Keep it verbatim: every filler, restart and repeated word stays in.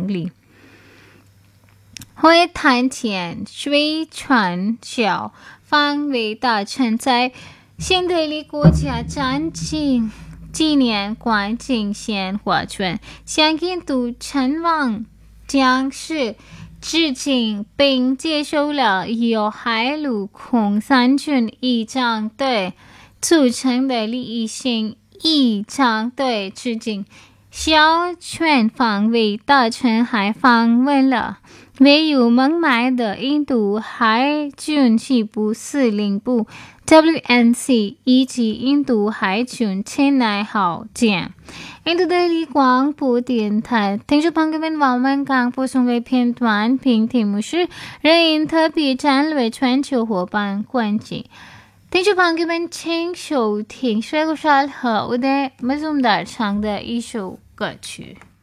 能力。会谈前水船小范围大臣在现代里国家战争纪念馆进行活动，向印度阵亡将士致敬，并接受了由海陆空三军仪仗队组成的礼仪性仪仗队致敬。小泉防卫大臣还访问了位于孟买的印度海军西部司令部 W N C 以及印度海军亲奈号舰。印度的广播電台聽眾朋友們，我們剛播送嘅片段並題目是人因特別戰略全球伙伴關係。聽眾朋友們，請收聽薛國山和我的麥宗達唱的一首歌曲。